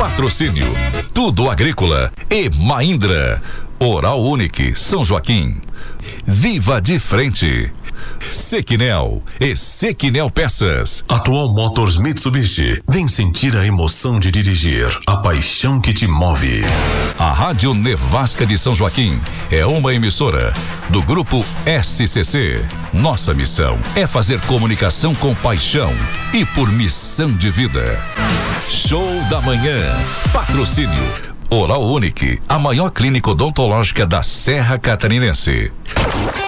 Patrocínio Tudo Agrícola e Mahindra. Oral Unique São Joaquim. Viva de Frente. Sequinel e Sequinel Peças. Atual Motors Mitsubishi. Vem sentir a emoção de dirigir, a paixão que te move. A Rádio Nevasca de São Joaquim é uma emissora do Grupo SCC. Nossa missão é fazer comunicação com paixão e por missão de vida. Show da Manhã. Patrocínio Oral Unique, a maior clínica odontológica da Serra Catarinense.